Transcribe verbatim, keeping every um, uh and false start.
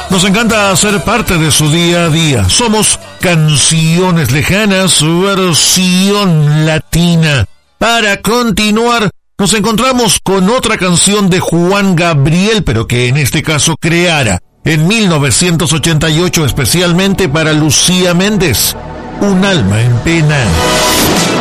Nos encanta ser parte de su día a día. Somos Canciones Lejanas, versión latina. Para continuar, nos encontramos con otra canción de Juan Gabriel, pero que en este caso creara en mil novecientos ochenta y ocho especialmente para Lucía Méndez, Un alma en pena.